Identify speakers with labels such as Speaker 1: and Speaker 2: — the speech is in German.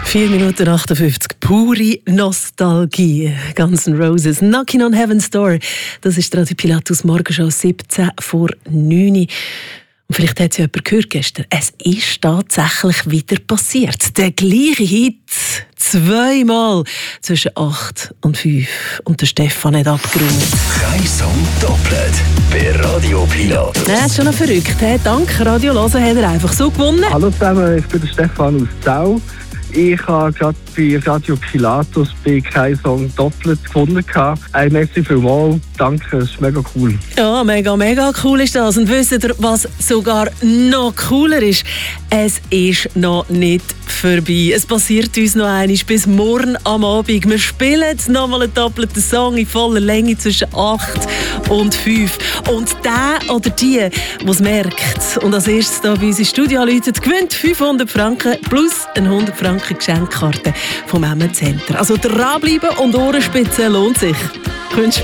Speaker 1: 4 Minuten 58, pure Nostalgie. Guns N' Roses, Knocking on Heaven's Door. Das ist Radio Pilatus Morgenshow 17 vor 9 Uhr. Und vielleicht hat es ja jemand gehört gestern. Es ist tatsächlich wieder passiert. Der gleiche Hit, zweimal zwischen 8 und 5. Und der Stefan hat abgeräumt.
Speaker 2: Kein Song doppelt bei Radio Pilatus.
Speaker 1: Das ist schon noch verrückt. Dank Radio Hören hat er einfach so gewonnen.
Speaker 3: Hallo zusammen, ich bin der Stefan aus Zau. Ich habe gerade bei Radio Pilatus bei «Kein Song doppelt» gefunden. Merci vielmals, danke, das ist mega cool.
Speaker 1: Ja, mega, mega cool ist das. Und wisst ihr, was sogar noch cooler ist? Es ist noch nicht vorbei. Es passiert uns noch einmal bis morgen am Abend. Wir spielen jetzt nochmal einen doppelten Song in voller Länge zwischen 8 und 5. Und der oder die, der es merkt und als erstes hier bei uns ins Studio anruft, gewinnt 500 Franken plus eine 100 Franken Geschenkkarte vom Emmen Center. Also dranbleiben und Ohrenspitzen lohnt sich.